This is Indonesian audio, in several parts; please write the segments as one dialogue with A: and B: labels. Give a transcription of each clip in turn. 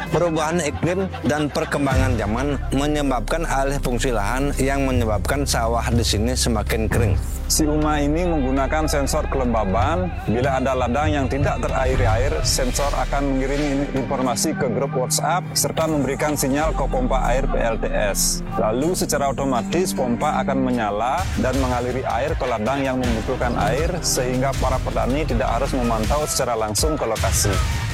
A: Perubahan iklim dan perkembangan zaman menyebabkan alih fungsi lahan yang menyebabkan sawah di sini semakin kering.
B: Si UMA ini menggunakan sensor kelembaban. Bila ada ladang yang tidak terairi air, sensor akan mengirim informasi ke grup WhatsApp serta memberikan sinyal ke pompa air PLTS. Lalu secara otomatis pompa akan menyala dan mengaliri air ke ladang yang membutuhkan air sehingga para petani tidak harus memantau secara langsung ke lokasi.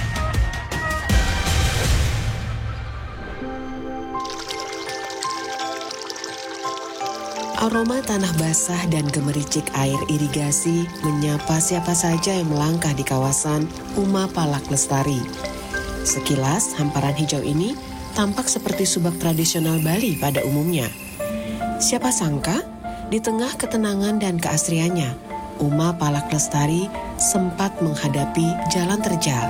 C: Aroma tanah basah dan gemericik air irigasi menyapa siapa saja yang melangkah di kawasan Uma Palak Lestari. Sekilas, hamparan hijau ini tampak seperti subak tradisional Bali pada umumnya. Siapa sangka, di tengah ketenangan dan keasriannya, Uma Palak Lestari sempat menghadapi jalan terjal.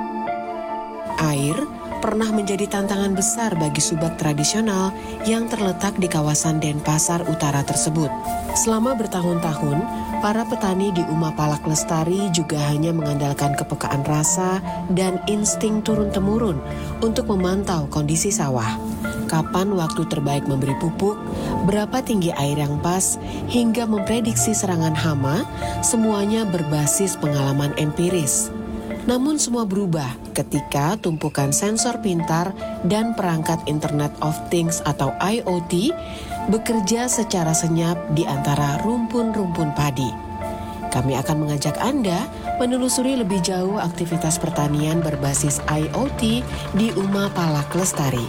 C: Air pernah menjadi tantangan besar bagi subak tradisional yang terletak di kawasan Denpasar Utara tersebut. Selama bertahun-tahun, para petani di Uma Palak Lestari juga hanya mengandalkan kepekaan rasa dan insting turun-temurun untuk memantau kondisi sawah. Kapan waktu terbaik memberi pupuk, berapa tinggi air yang pas, hingga memprediksi serangan hama, semuanya berbasis pengalaman empiris. Namun semua berubah ketika tumpukan sensor pintar dan perangkat Internet of Things atau IoT bekerja secara senyap di antara rumpun-rumpun padi. Kami akan mengajak Anda menelusuri lebih jauh aktivitas pertanian berbasis IoT di Uma Palak Lestari.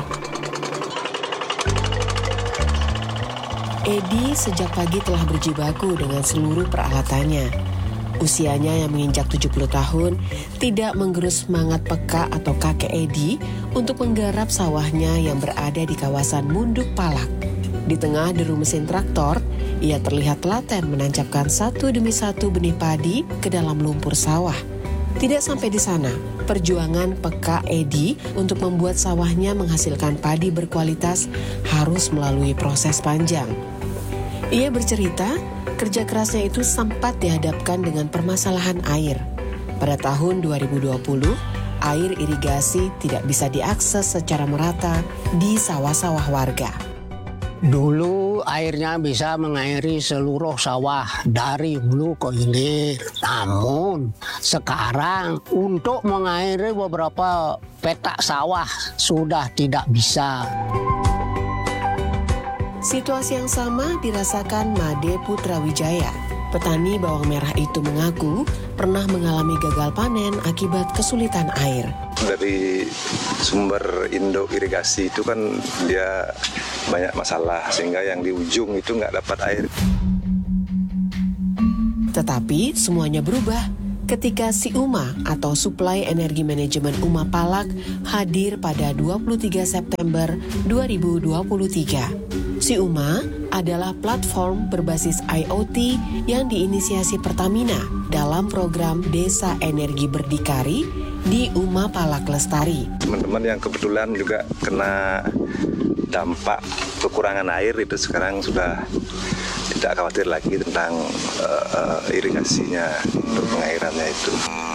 C: Edi sejak pagi telah berjibaku dengan seluruh peralatannya. Usianya yang menginjak 70 tahun tidak menggerus semangat peka atau kakek Edi untuk menggarap sawahnya yang berada di kawasan Munduk Palak. Di tengah deru mesin traktor, ia terlihat telaten menancapkan satu demi satu benih padi ke dalam lumpur sawah. Tidak sampai di sana, perjuangan peka Edi untuk membuat sawahnya menghasilkan padi berkualitas harus melalui proses panjang. Ia bercerita, kerja kerasnya itu sempat dihadapkan dengan permasalahan air. Pada tahun 2020, air irigasi tidak bisa diakses secara merata di sawah-sawah warga.
D: Dulu airnya bisa mengairi seluruh sawah dari hulu ke hilir. Namun sekarang untuk mengairi beberapa petak sawah sudah tidak bisa.
C: Situasi yang sama dirasakan Made Putra Wijaya. Petani bawang merah itu mengaku pernah mengalami gagal panen akibat kesulitan air.
E: Dari sumber induk irigasi itu kan dia banyak masalah sehingga yang di ujung itu nggak dapat air.
C: Tetapi semuanya berubah ketika si UMA atau Supply Energi Manajemen Uma Palak hadir pada 23 September 2023. Si UMA adalah platform berbasis IoT yang diinisiasi Pertamina dalam program Desa Energi Berdikari di Uma Palak Lestari.
E: Teman-teman yang kebetulan juga kena dampak kekurangan air itu sekarang sudah tidak khawatir lagi tentang irigasinya, untuk pengairannya itu.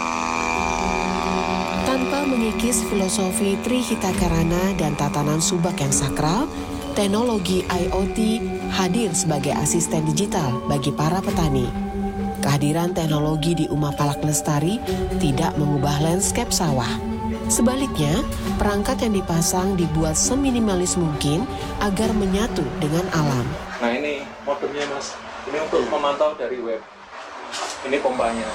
C: Tanpa mengikis filosofi Trihitakarana dan tatanan subak yang sakral, teknologi IoT hadir sebagai asisten digital bagi para petani. Kehadiran teknologi di Uma Palak Lestari tidak mengubah landscape sawah. Sebaliknya, perangkat yang dipasang dibuat seminimalis mungkin agar menyatu dengan alam.
F: Nah ini modemnya mas, ini untuk memantau dari web. Ini pompanya.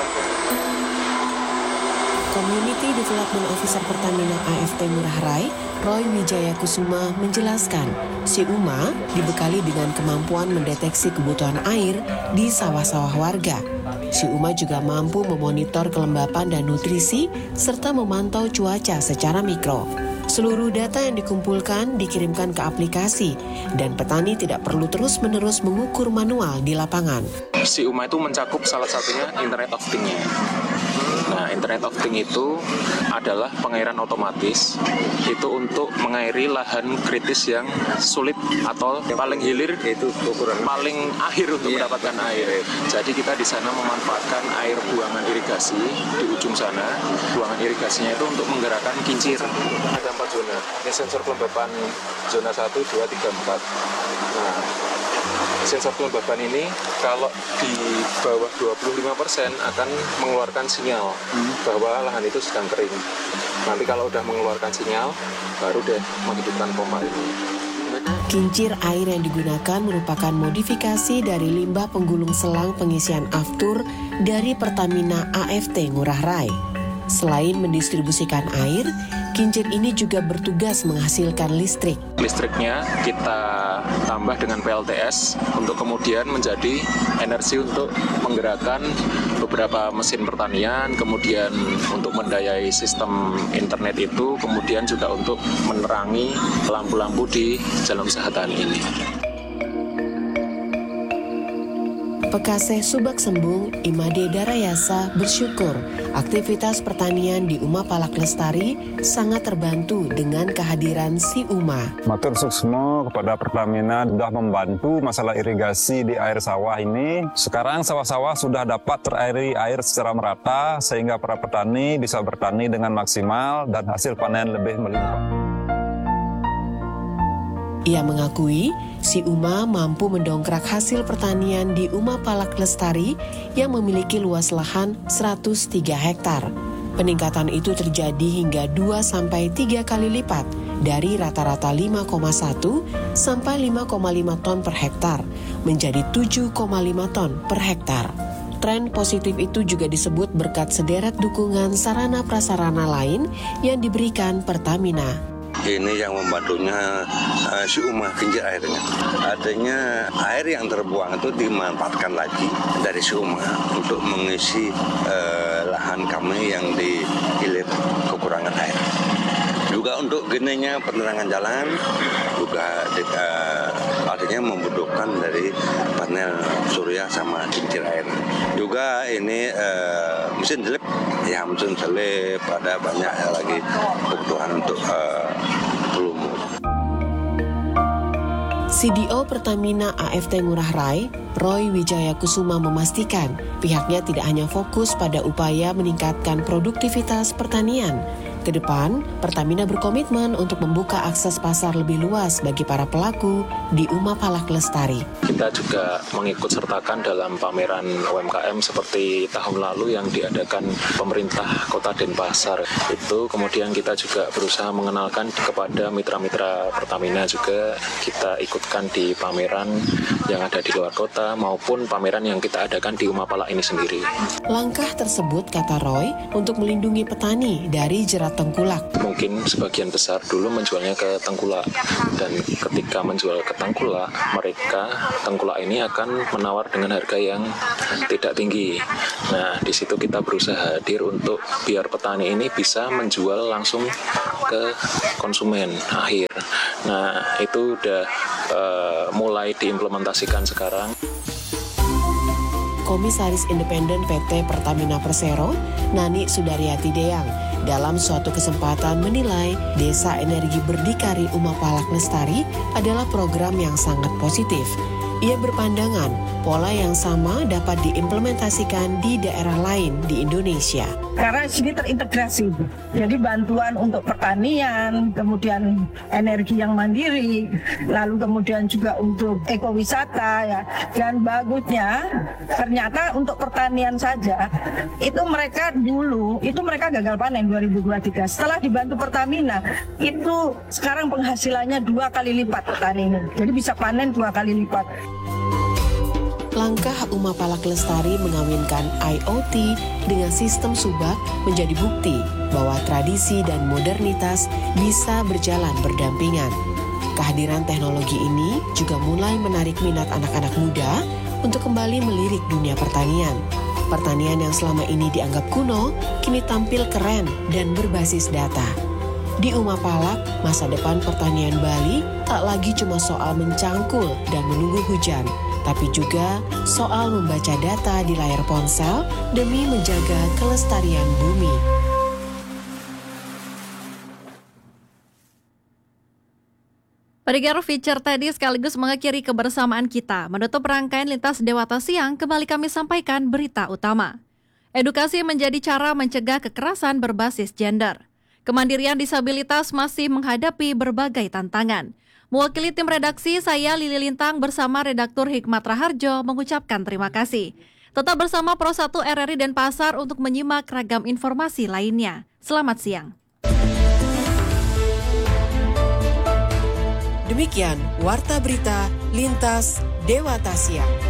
C: Community Development Officer Pertamina AFT Ngurah Rai, Roy Wijaya Kusuma menjelaskan, si UMA dibekali dengan kemampuan mendeteksi kebutuhan air di sawah-sawah warga. Si UMA juga mampu memonitor kelembapan dan nutrisi serta memantau cuaca secara mikro. Seluruh data yang dikumpulkan dikirimkan ke aplikasi dan petani tidak perlu terus-menerus mengukur manual di lapangan.
F: Si UMA itu mencakup salah satunya Internet of Things-nya. Nah, Internet of Things itu adalah pengairan otomatis. Itu untuk mengairi lahan kritis yang sulit atau paling hilir,
A: Itu ukuran
F: paling akhir untuk mendapatkan air. Jadi kita di sana memanfaatkan air buangan irigasi di ujung sana. Buangan irigasinya itu untuk menggerakkan kincir. Ada 4 zona. Ini sensor kelembapan zona 1, 2, 3, 4. Nah, sensor kelembapan ini kalau di bawah 25% akan mengeluarkan sinyal bahwa lahan itu sedang kering. Nanti kalau udah mengeluarkan sinyal, baru deh menghidupkan pompa ini.
C: Kincir air yang digunakan merupakan modifikasi dari limbah penggulung selang pengisian aftur dari Pertamina AFT Ngurah Rai. Selain mendistribusikan air, kincir ini juga bertugas menghasilkan listrik.
F: Listriknya kita tambah dengan PLTS untuk kemudian menjadi energi untuk menggerakkan beberapa mesin pertanian, kemudian untuk mendayai sistem internet itu, kemudian juga untuk menerangi lampu-lampu di jalan usaha tani ini.
C: Pekaseh Subak Sembung Imade Darayasa bersyukur aktivitas pertanian di Uma Palak Lestari sangat terbantu dengan kehadiran si Uma.
B: Matur suksmo kepada Pertamina sudah membantu masalah irigasi di air sawah ini. Sekarang sawah-sawah sudah dapat terairi air secara merata sehingga para petani bisa bertani dengan maksimal dan hasil panen lebih melimpah.
C: Ia mengakui si Uma mampu mendongkrak hasil pertanian di Uma Palak Lestari yang memiliki luas lahan 103 hektar. Peningkatan itu terjadi hingga 2-3 kali lipat dari rata-rata 5,1 sampai 5,5 ton per hektar menjadi 7,5 ton per hektar. Tren positif itu juga disebut berkat sederet dukungan sarana-prasarana lain yang diberikan Pertamina.
A: Ini yang membantunya si Uma kincir airnya. Adanya air yang terbuang itu dimanfaatkan lagi dari si Uma untuk mengisi lahan kami yang dihilir kekurangan air. Juga untuk gininya penerangan jalan juga artinya membutuhkan dari panel surya sama kincir air. Juga ini mesin selip, ya mesin selip, ada banyak lagi kebutuhan untuk pelumur.
C: CDO Pertamina AFT Ngurah Rai, Roy Wijaya Kusuma memastikan pihaknya tidak hanya fokus pada upaya meningkatkan produktivitas pertanian. Ke depan, Pertamina berkomitmen untuk membuka akses pasar lebih luas bagi para pelaku di Uma Palak Lestari.
F: Kita juga mengikut sertakan dalam pameran UMKM seperti tahun lalu yang diadakan pemerintah Kota Denpasar. Itu kemudian kita juga berusaha mengenalkan kepada mitra-mitra Pertamina juga kita ikutkan di pameran yang ada di luar kota maupun pameran yang kita adakan di Uma Palak ini sendiri.
C: Langkah tersebut, kata Roy, untuk melindungi petani dari jerat tengkulak.
F: Mungkin sebagian besar dulu menjualnya ke tengkulak, dan ketika menjual ke tengkulak, mereka tengkulak ini akan menawar dengan harga yang tidak tinggi. Nah, di situ kita berusaha hadir untuk biar petani ini bisa menjual langsung ke konsumen akhir. Nah, itu udah mulai diimplementasikan sekarang.
C: Komisaris Independen PT Pertamina Persero, Nani Sudaryati Deyang, dalam suatu kesempatan menilai Desa Energi Berdikari Uma Palak Lestari adalah program yang sangat positif. Ia berpandangan pola yang sama dapat diimplementasikan di daerah lain di Indonesia.
G: Karena sini terintegrasi, jadi bantuan untuk pertanian, kemudian energi yang mandiri, lalu kemudian juga untuk ekowisata ya. Dan bagusnya ternyata untuk pertanian saja itu mereka dulu itu mereka gagal panen 2023. Setelah dibantu Pertamina itu sekarang penghasilannya 2 kali lipat petani ini. Jadi bisa panen 2 kali lipat.
C: Langkah Uma Palak Lestari mengawinkan IoT dengan sistem subak menjadi bukti bahwa tradisi dan modernitas bisa berjalan berdampingan. Kehadiran teknologi ini juga mulai menarik minat anak-anak muda untuk kembali melirik dunia pertanian. Pertanian yang selama ini dianggap kuno, kini tampil keren dan berbasis data. Di Uma Palak, masa depan pertanian Bali tak lagi cuma soal mencangkul dan menunggu hujan, tapi juga soal membaca data di layar ponsel demi menjaga kelestarian bumi.
H: Pendengar, feature tadi sekaligus mengakhiri kebersamaan kita. Menutup rangkaian Lintas Dewata Siang, kembali kami sampaikan berita utama. Edukasi menjadi cara mencegah kekerasan berbasis gender. Kemandirian disabilitas masih menghadapi berbagai tantangan. Mewakili tim redaksi, saya Lili Lintang bersama redaktur Hikmat Raharjo mengucapkan terima kasih. Tetap bersama Pro 1 RRI Denpasar untuk menyimak ragam informasi lainnya. Selamat siang.
C: Demikian Warta Berita Lintas Dewata Siang.